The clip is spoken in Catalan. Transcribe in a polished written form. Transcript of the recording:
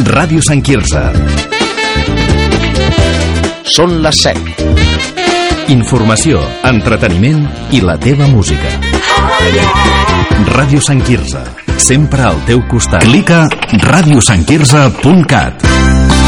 Ràdio Sant Quirze. Són les 7. Informació, entreteniment i la teva música. Ràdio Sant Quirze, sempre al teu costat. Clica radiosantquirze.cat.